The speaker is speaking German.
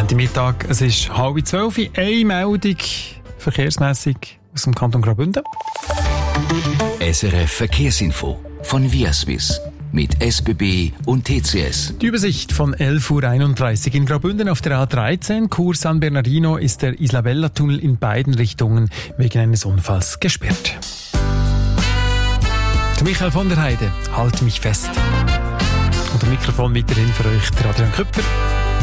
Heute Mittag, es ist 11:30, eine Meldung verkehrsmässig aus dem Kanton Graubünden. SRF Verkehrsinfo von Viaswiss mit SBB und TCS. Die Übersicht von 11:31 Uhr in Graubünden auf der A13, Kurs San Bernardino, ist der Isabella-Tunnel in beiden Richtungen wegen eines Unfalls gesperrt. Der Michael von der Heide, halt mich fest. Und am Mikrofon weiterhin für euch der Adrian Köpfer.